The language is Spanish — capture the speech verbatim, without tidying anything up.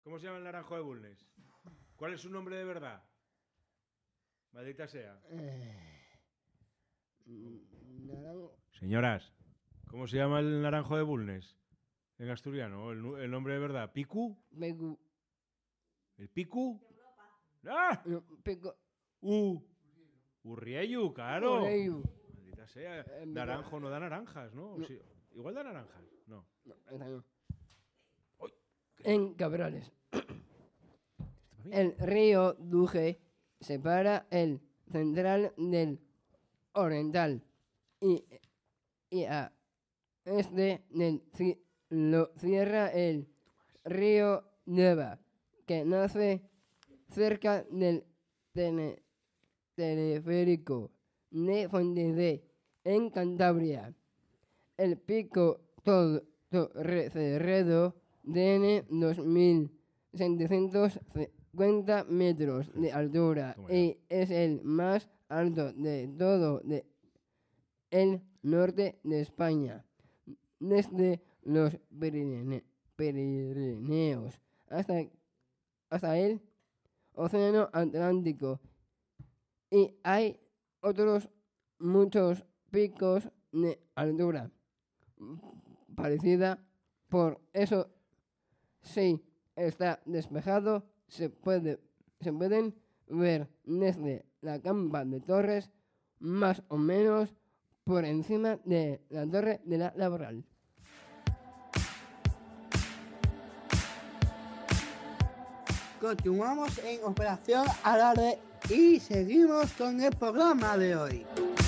¿Cómo se llama el naranjo de Bulnes? ¿Cuál es su nombre de verdad? Maldita sea. Naranjo. Señoras, ¿cómo se llama el naranjo de Bulnes? En asturiano, el, el nombre de verdad. ¿Picu? Pico. ¿El Picu? ¡Ah! No, pico. ¡Uh! Urriellu, claro. Urriellu. Maldita sea. Eh, Naranjo no da naranjas, ¿no? No. Sí. Igual da naranjas. No. No, esa no. Uy, En Cabrales. ¿Esto para mí? El río Duje separa el central del oriental y, y a este del ci- lo cierra el río Neva, que nace cerca del tene- teleférico de Fontedé, en Cantabria. El pico Todo Torrecerredo tiene dos mil setecientos cincuenta metros de altura Toma ya. y es el más alto de todo de el norte de España, desde los Pirine- Pirineos hasta, hasta el Océano Atlántico. Y hay otros muchos picos de altura parecida. Por eso, si está despejado, se puede se pueden ver desde la Campa de Torres, más o menos por encima de la Torre de la Laboral. Continuamos en Operación Alarde y seguimos con el programa de hoy.